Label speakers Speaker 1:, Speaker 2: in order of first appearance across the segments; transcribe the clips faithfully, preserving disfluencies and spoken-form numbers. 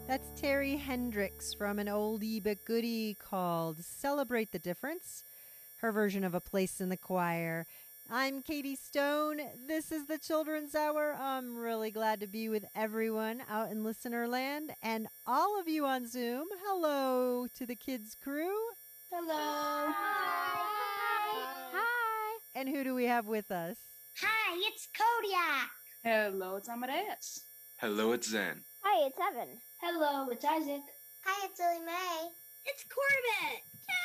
Speaker 1: That's Terry Hendricks from an oldie but goodie called Celebrate the Difference, her version of A Place in the Choir. I'm Katie Stone. This is the Children's Hour. I'm really glad to be with everyone out in listener land and all of you on Zoom. Hello to the kids crew.
Speaker 2: Hello.
Speaker 3: Hi. Hi.
Speaker 1: And who do we have with us?
Speaker 2: Hi, it's Kodiak.
Speaker 4: Hello, it's Amadeus.
Speaker 5: Hello, it's Zen.
Speaker 3: Hi, it's Evan.
Speaker 2: Hello, it's Isaac.
Speaker 6: Hi, it's Lily Mae.
Speaker 7: It's Corbett.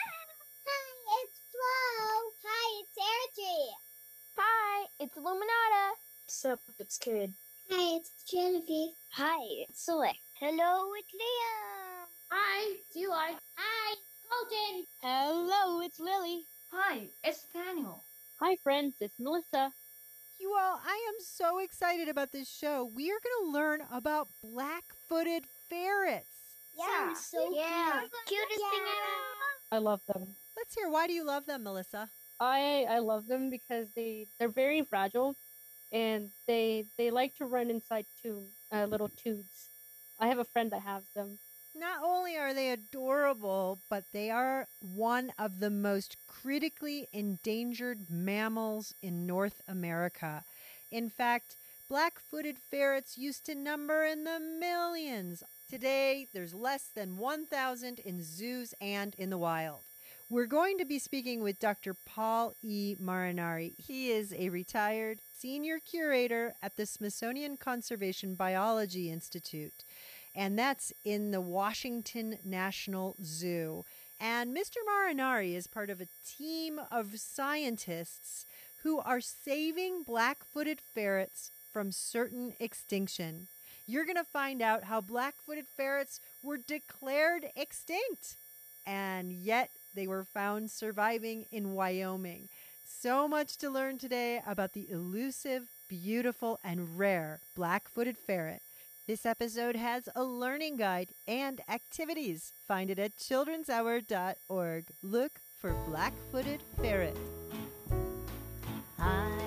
Speaker 6: Hi, it's Flo. Hi, it's Airdrie.
Speaker 3: Hi, it's Illuminata.
Speaker 8: What's up, it's Kid.
Speaker 6: Hi, it's Genevieve.
Speaker 3: Hi, it's Select.
Speaker 6: Hello, it's Liam.
Speaker 7: Hi, it's Eli.
Speaker 6: Hi, Colton.
Speaker 3: Hello, it's Lily.
Speaker 4: Hi, it's Daniel.
Speaker 8: Hi, friends, it's Melissa.
Speaker 1: You all, I am so excited about this show. We are going to learn about black-footed ferrets.
Speaker 6: Yeah,
Speaker 7: Sounds so
Speaker 6: yeah.
Speaker 7: cute.
Speaker 6: Cutest
Speaker 7: yeah.
Speaker 6: thing ever.
Speaker 8: I love them.
Speaker 1: Let's hear, why do you love them, Melissa?
Speaker 8: I I love them because they they're very fragile, and they they like to run inside tube uh, little tubes. I have a friend that has them.
Speaker 1: Not only are they adorable, but they are one of the most critically endangered mammals in North America. In fact, black-footed ferrets used to number in the millions. Today, there's less than one thousand in zoos and in the wild. We're going to be speaking with Doctor Paul E. Marinari. He is a retired senior curator at the Smithsonian Conservation Biology Institute, and that's in the Washington National Zoo. And Mister Marinari is part of a team of scientists who are saving black-footed ferrets from certain extinction. You're going to find out how black-footed ferrets were declared extinct, and yet they were found surviving in Wyoming. So much to learn today about the elusive, beautiful, and rare black-footed ferret. This episode has a learning guide and activities. Find it at children's hour dot org. Look for black-footed ferret. I